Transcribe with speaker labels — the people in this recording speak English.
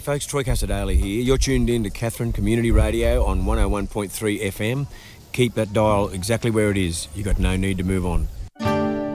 Speaker 1: folks, Troy Casadale here. You're tuned in to Katherine Community Radio on 101.3 FM. Keep that dial exactly where it is. You've got no need to move on.